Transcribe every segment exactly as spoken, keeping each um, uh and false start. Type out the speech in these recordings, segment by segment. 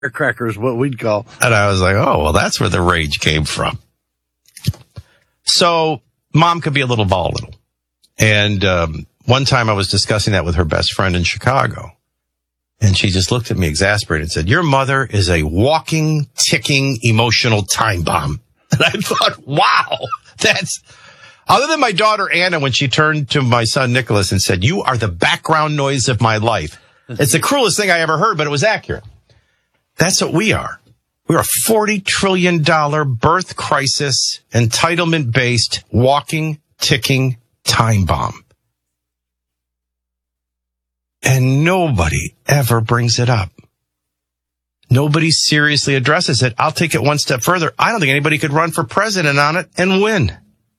firecrackers, what we'd call. And I was like, oh, well, that's where the rage came from. So mom could be a little volatile. And um, one time I was discussing that with her best friend in Chicago. And she just looked at me exasperated and said, your mother is a walking, ticking, emotional time bomb. And I thought, wow, that's... Other than my daughter Anna, when she turned to my son Nicholas and said, you are the background noise of my life. It's the cruelest thing I ever heard, but it was accurate. That's what we are. We're a forty trillion dollars birth crisis, entitlement-based, walking, ticking time bomb. And nobody ever brings it up. Nobody seriously addresses it. I'll take it one step further. I don't think anybody could run for president on it and win.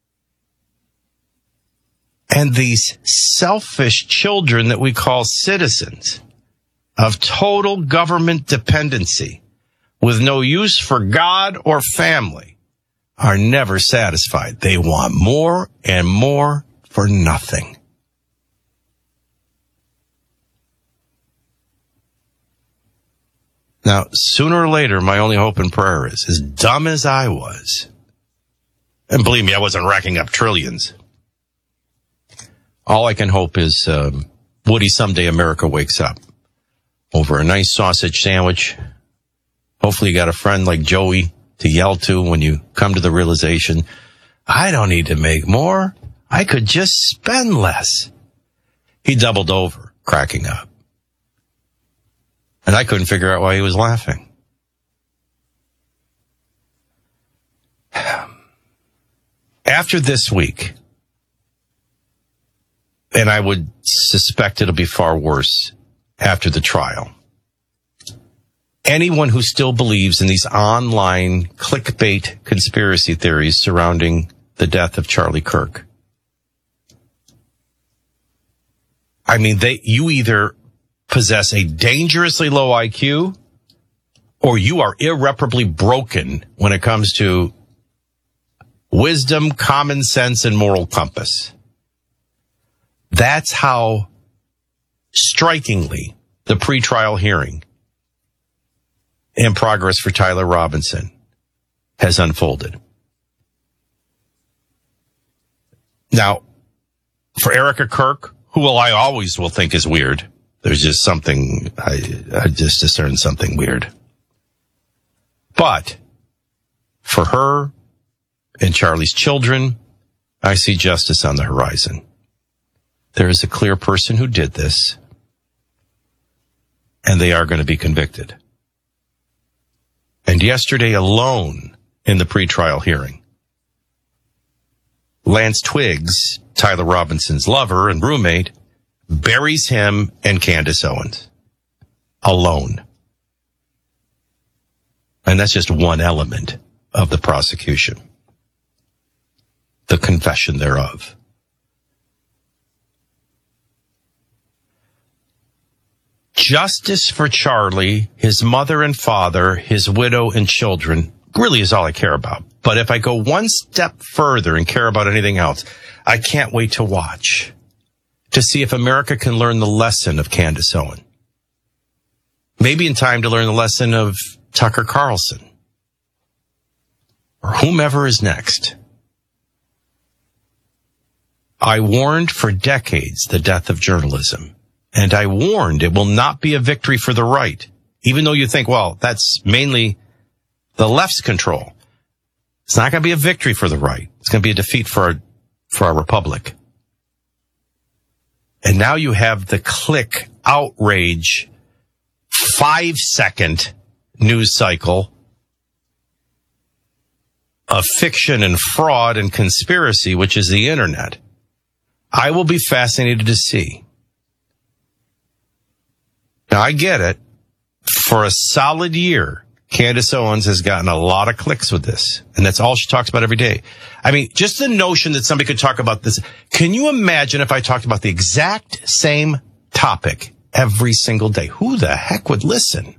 And these selfish children that we call citizens of total government dependency with no use for God or family are never satisfied. They want more and more for nothing. Now, sooner or later, my only hope and prayer is, as dumb as I was, and believe me, I wasn't racking up trillions. All I can hope is, um, Woody, someday America wakes up over a nice sausage sandwich. Hopefully you got a friend like Joey to yell to when you come to the realization, I don't need to make more. I could just spend less. He doubled over, cracking up. And I couldn't figure out why he was laughing. After this week, and I would suspect it'll be far worse after the trial, anyone who still believes in these online clickbait conspiracy theories surrounding the death of Charlie Kirk, I mean, they, you either possess a dangerously low I Q or you are irreparably broken when it comes to wisdom, common sense, and moral compass. That's how strikingly the pretrial hearing in progress for Tyler Robinson has unfolded. Now, for Erica Kirk, who I always will think is weird, there's just something, I, I just discern something weird. But for her and Charlie's children, I see justice on the horizon. There is a clear person who did this, and they are going to be convicted. And yesterday alone in the pretrial hearing, Lance Twiggs, Tyler Robinson's lover and roommate, buries him and Candace Owens alone. And that's just one element of the prosecution, the confession thereof. Justice for Charlie, his mother and father, his widow and children really is all I care about. But if I go one step further and care about anything else, I can't wait to watch, to see if America can learn the lesson of Candace Owens. Maybe in time to learn the lesson of Tucker Carlson or whomever is next. I warned for decades the death of journalism. And I warned it will not be a victory for the right, even though you think, well, that's mainly the left's control. It's not going to be a victory for the right. It's going to be a defeat for our, for our republic. And now you have the click, outrage, five-second news cycle of fiction and fraud and conspiracy, which is the internet. I will be fascinated to see. Now, I get it. For a solid year, Candace Owens has gotten a lot of clicks with this, and that's all she talks about every day. I mean, just the notion that somebody could talk about this. Can you imagine if I talked about the exact same topic every single day? Who the heck would listen?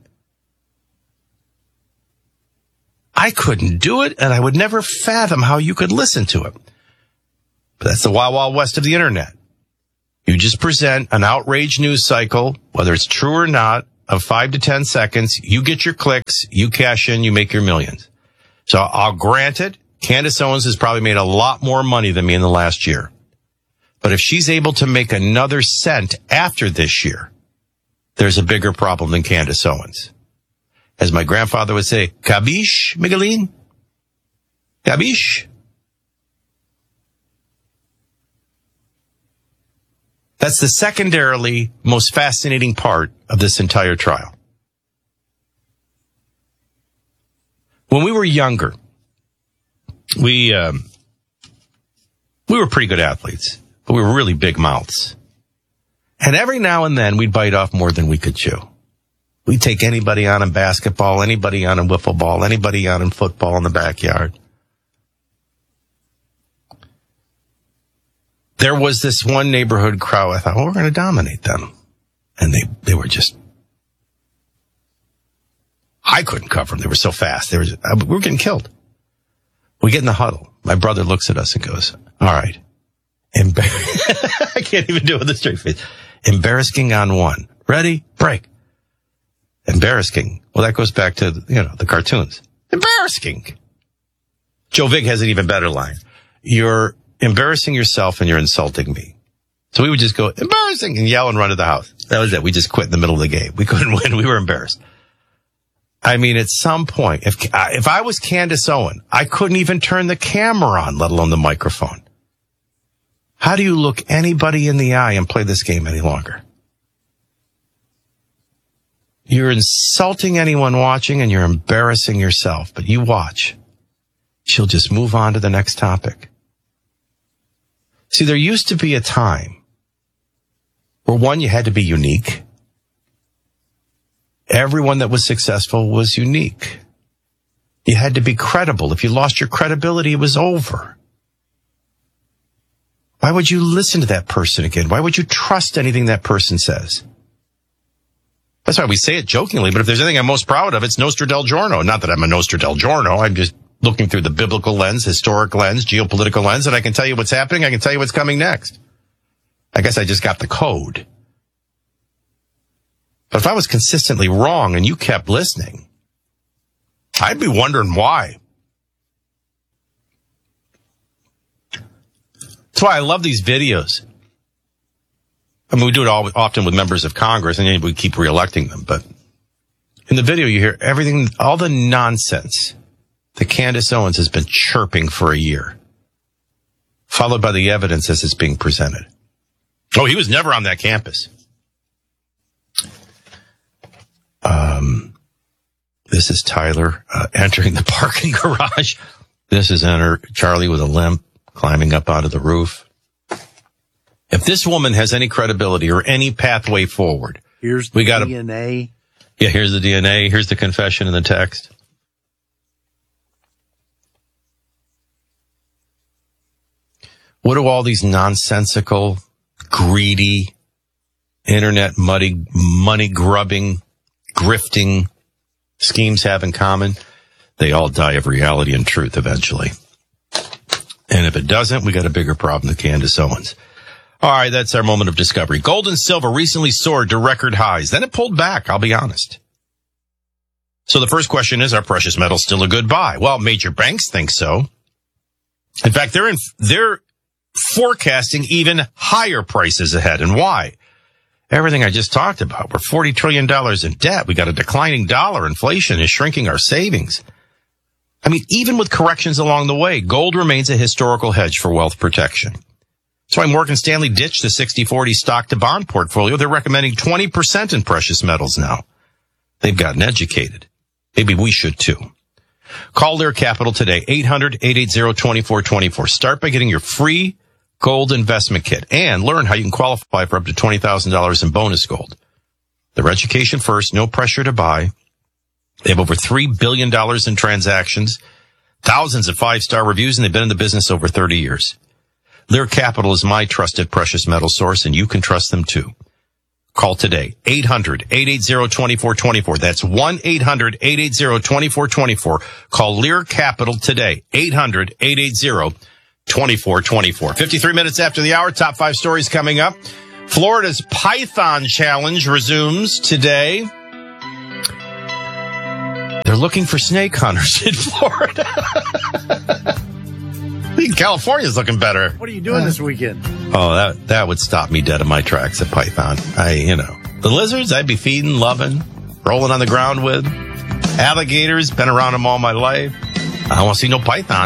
I couldn't do it, and I would never fathom how you could listen to it. But that's the wild, wild west of the internet. You just present an outrage news cycle, whether it's true or not, of five to ten seconds. You get your clicks, you cash in, you make your millions. So I'll grant it. Candace Owens has probably made a lot more money than me in the last year. But if she's able to make another cent after this year, there's a bigger problem than Candace Owens. As my grandfather would say, Kabish, Miguelin? Kabish? That's the secondarily most fascinating part of this entire trial. When we were younger, we um, we were pretty good athletes, but we were really big mouths. And every now and then, we'd bite off more than we could chew. We'd take anybody on in basketball, anybody on in wiffle ball, anybody on in football in the backyard. There was this one neighborhood crowd. I thought, well, we're going to dominate them. And they, they were just, I couldn't cover them. They were so fast. They were, just, we were getting killed. We get in the huddle. My brother looks at us and goes, all right. Embar- I can't even do it with a straight face. Embarrassing on one. Ready? Break. Embarrassing. Well, that goes back to, you know, the cartoons. Embarrassing. Joe Vig has an even better line. You're embarrassing yourself and you're insulting me. So we would just go, embarrassing, and yell and run to the house. That was it. We just quit in the middle of the game. We couldn't win. We were embarrassed. I mean, at some point, if if I was Candace Owen, I couldn't even turn the camera on, let alone the microphone. How do you look anybody in the eye and play this game any longer? You're insulting anyone watching and you're embarrassing yourself, but you watch. She'll just move on to the next topic. See, there used to be a time where, one, you had to be unique. Everyone that was successful was unique. You had to be credible. If you lost your credibility, it was over. Why would you listen to that person again? Why would you trust anything that person says? That's why we say it jokingly, but if there's anything I'm most proud of, it's Nostra del Giorno. Not that I'm a Nostra del Giorno. I'm just looking through the biblical lens, historic lens, geopolitical lens, and I can tell you what's happening. I can tell you what's coming next. I guess I just got the code. But if I was consistently wrong and you kept listening, I'd be wondering why. That's why I love these videos. I mean, we do it all often with members of Congress, and we keep reelecting them. But in the video, you hear everything, all the nonsense that Candace Owens has been chirping for a year, followed by the evidence as it's being presented. Oh, he was never on that campus. Um, this is Tyler uh, entering the parking garage. This is enter Charlie with a limp climbing up onto the roof. If this woman has any credibility or any pathway forward, here's the we gotta, D N A. Yeah, here's the D N A. Here's the confession in the text. What do all these nonsensical, greedy, internet muddy, money grubbing, grifting schemes have in common? They all die of reality and truth eventually. And if it doesn't, we got a bigger problem than Candace Owens. All right, that's our moment of discovery. Gold and silver recently soared to record highs. Then it pulled back, I'll be honest. So the first question is, are precious metals still a good buy? Well, major banks think so. In fact, they're in, they're forecasting even higher prices ahead. And why? Everything I just talked about. We're forty trillion dollars in debt. We got a declining dollar. Inflation is shrinking our savings. I mean, even with corrections along the way, gold remains a historical hedge for wealth protection. That's why Morgan Stanley ditched the sixty forty stock to bond portfolio. They're recommending twenty percent in precious metals now. They've gotten educated. Maybe we should too. Call Lear Capital today, eight hundred, eight eight zero, two four two four. Start by getting your free gold investment kit and learn how you can qualify for up to twenty thousand dollars in bonus gold. Their education first, no pressure to buy. They have over three billion dollars in transactions, thousands of five-star reviews, and they've been in the business over thirty years. Lear Capital is my trusted precious metal source, and you can trust them too. Call today, eight hundred, eight eight zero, two four two four. That's one eight hundred, eight eight zero, two four two four. Call Lear Capital today, eight hundred, eight eight zero, two four two four. fifty-three minutes after the hour, top five stories coming up. Florida's Python Challenge resumes today. They're looking for snake hunters in Florida. I think California's looking better. What are you doing uh, this weekend? Oh, that that would stop me dead in my tracks at Python. I, you know, the lizards I'd be feeding, loving, rolling on the ground with. Alligators, been around them all my life. I don't want to see no python.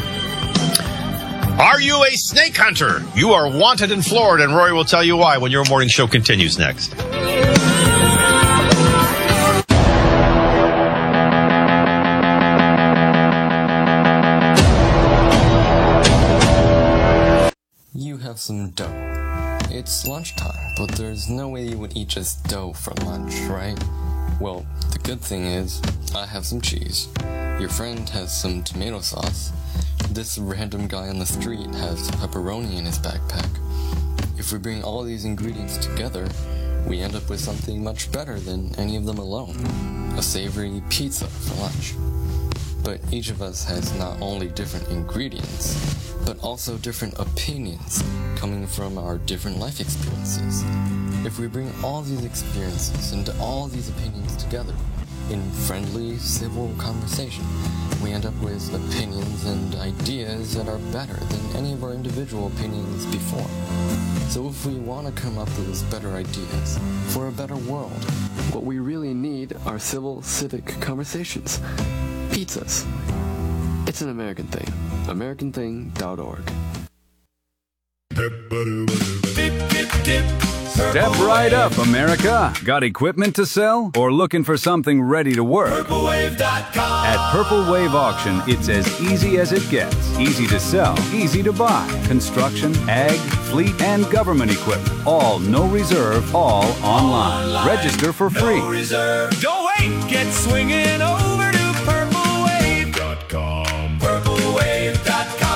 Are you a snake hunter? You are wanted in Florida, and Rory will tell you why when your morning show continues next. You have some dough. It's lunchtime, but there's no way you would eat just dough for lunch, right? Well, the good thing is, I have some cheese. Your friend has some tomato sauce. This random guy on the street has pepperoni in his backpack. If we bring all these ingredients together, we end up with something much better than any of them alone. A savory pizza for lunch. But each of us has not only different ingredients, but also different opinions coming from our different life experiences. If we bring all these experiences and all these opinions together in friendly, civil conversation, we end up with opinions and ideas that are better than any of our individual opinions before. So if we want to come up with better ideas for a better world, what we really need are civil, civic conversations. Pizzas. It's an American thing. American thing dot org. Step right up, America. Got equipment to sell or looking for something ready to work? Purple Wave dot com. At Purple Wave Auction, it's as easy as it gets. Easy to sell, easy to buy. Construction, ag, fleet, and government equipment. All no reserve, all online. online. Register for free. No reserve. Don't wait. Get swinging over to Purple Wave dot com. Purple Wave dot com.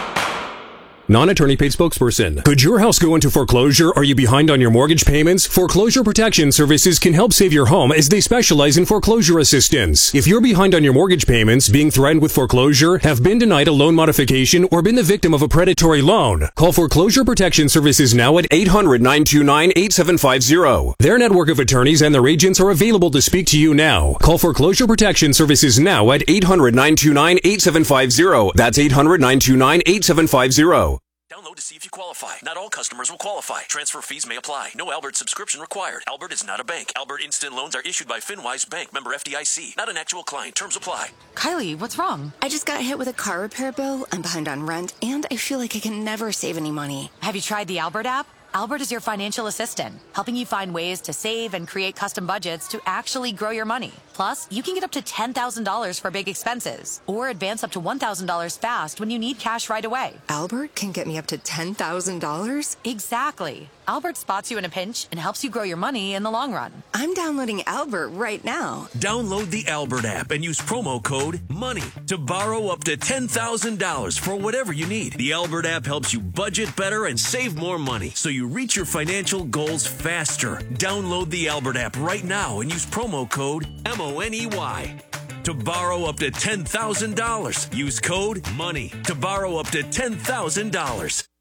Non-attorney paid spokesperson. Could your house go into foreclosure? Are you behind on your mortgage payments? Foreclosure Protection Services can help save your home as they specialize in foreclosure assistance. If you're behind on your mortgage payments, being threatened with foreclosure, have been denied a loan modification, or been the victim of a predatory loan, call Foreclosure Protection Services now at eight hundred, nine two nine, eight seven five zero. Their network of attorneys and their agents are available to speak to you now. Call Foreclosure Protection Services now at eight hundred, nine two nine, eight seven five zero. That's eight hundred, nine two nine, eight seven five zero. Download to see if you qualify. Not all customers will qualify. Transfer fees may apply. No Albert subscription required. Albert is not a bank. Albert Instant Loans are issued by FinWise Bank, member F D I C. Not an actual client. Terms apply. Kylie, what's wrong? I just got hit with a car repair bill. I'm behind on rent, and I feel like I can never save any money. Have you tried the Albert app? Albert is your financial assistant, helping you find ways to save and create custom budgets to actually grow your money. Plus, you can get up to ten thousand dollars for big expenses, or advance up to one thousand dollars fast when you need cash right away. Albert can get me up to ten thousand dollars? Exactly. Albert spots you in a pinch and helps you grow your money in the long run. I'm downloading Albert right now. Download the Albert app and use promo code MONEY to borrow up to ten thousand dollars for whatever you need. The Albert app helps you budget better and save more money, so you reach your financial goals faster. Download the Albert app right now and use promo code M O N E Y to borrow up to ten thousand dollars. Use code MONEY to borrow up to ten thousand dollars.